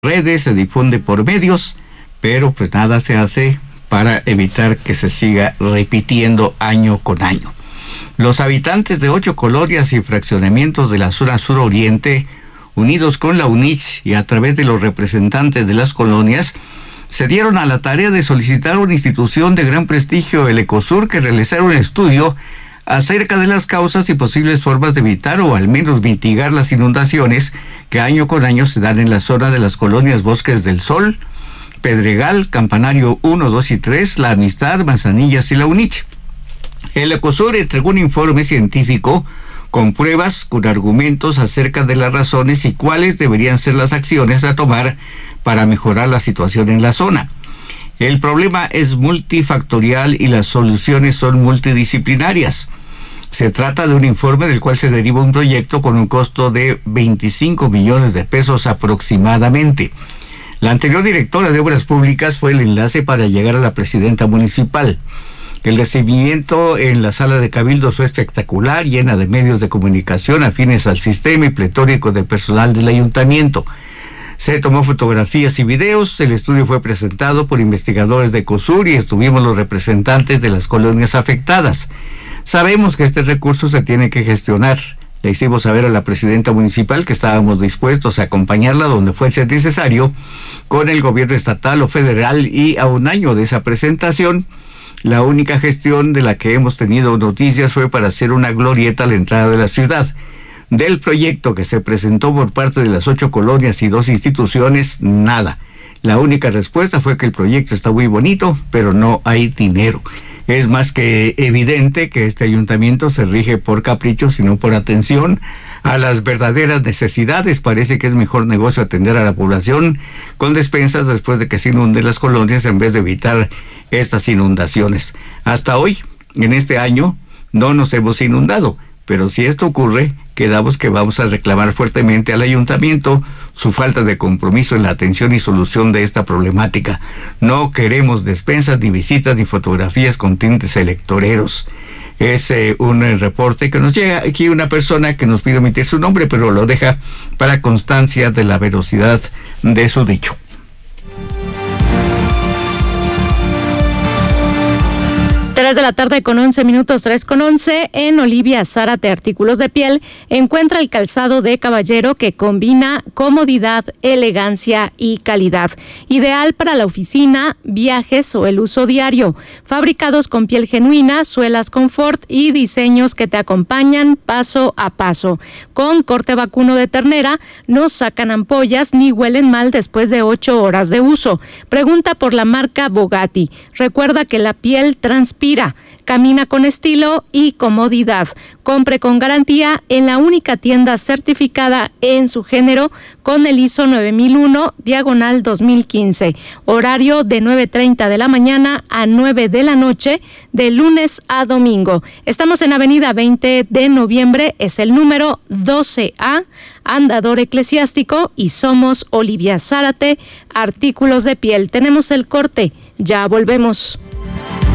redes, se difunde por medios, pero pues nada se hace para evitar que se siga repitiendo año con año. Los habitantes de 8 colonias y fraccionamientos de la zona suroriente, unidos con la UNICH y a través de los representantes de las colonias, se dieron a la tarea de solicitar a una institución de gran prestigio, el Ecosur, que realizara un estudio acerca de las causas y posibles formas de evitar o al menos mitigar las inundaciones que año con año se dan en la zona de las colonias Bosques del Sol, Pedregal, Campanario 1, 2 y 3, La Amistad, Manzanillas y la UNICH. El Ecosur entregó un informe científico con pruebas, con argumentos acerca de las razones y cuáles deberían ser las acciones a tomar para mejorar la situación en la zona. El problema es multifactorial y las soluciones son multidisciplinarias. Se trata de un informe del cual se deriva un proyecto con un costo de 25 millones de pesos aproximadamente. La anterior directora de Obras Públicas fue el enlace para llegar a la presidenta municipal. El recibimiento en la sala de Cabildo fue espectacular, llena de medios de comunicación afines al sistema y pletórico de personal del ayuntamiento. Se tomó fotografías y videos, el estudio fue presentado por investigadores de Ecosur y estuvimos los representantes de las colonias afectadas. Sabemos que este recurso se tiene que gestionar. Le hicimos saber a la presidenta municipal que estábamos dispuestos a acompañarla donde fuese necesario con el gobierno estatal o federal, y a un año de esa presentación, la única gestión de la que hemos tenido noticias fue para hacer una glorieta a la entrada de la ciudad. Del proyecto que se presentó por parte de las 8 colonias y 2 instituciones, nada. La única respuesta fue que el proyecto está muy bonito, pero no hay dinero. Es más que evidente que este ayuntamiento se rige por caprichos y no por atención a las verdaderas necesidades. Parece que es mejor negocio atender a la población con despensas después de que se inunden las colonias en vez de evitar estas inundaciones. Hasta hoy, en este año, no nos hemos inundado, pero si esto ocurre, quedamos que vamos a reclamar fuertemente al ayuntamiento su falta de compromiso en la atención y solución de esta problemática. No queremos despensas, ni visitas, ni fotografías con tintes electoreros. Es un reporte que nos llega aquí, una persona que nos pide omitir su nombre, pero lo deja para constancia de la veracidad de su dicho. 3 de la tarde con 11 minutos, 3 con 11, en Olivia Zárate Artículos de Piel encuentra el calzado de caballero que combina comodidad, elegancia y calidad. Ideal para la oficina, viajes o el uso diario. Fabricados con piel genuina, suelas confort y diseños que te acompañan paso a paso. Con corte vacuno de ternera, no sacan ampollas ni huelen mal después de 8 horas de uso. Pregunta por la marca Bogatti. Recuerda que la piel transpira. Camina con estilo y comodidad. Compre con garantía en la única tienda certificada en su género con el ISO 9001/2015. Horario de 9:30 de la mañana a 9 de la noche, de lunes a domingo. Estamos en Avenida 20 de Noviembre, es el número 12A, Andador Eclesiástico, y somos Olivia Zárate Artículos de Piel. Tenemos el corte, ya volvemos.